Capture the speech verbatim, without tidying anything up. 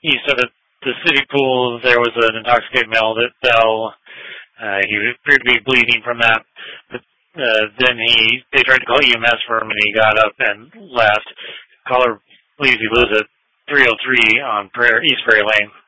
he said that the city pool, there was an intoxicated male that fell. Uh, he appeared to be bleeding from that. But, uh, then he, they tried to call E M S for him, and he got up and left. Caller believes he lives at three oh three on Prairie, East Prairie Lane.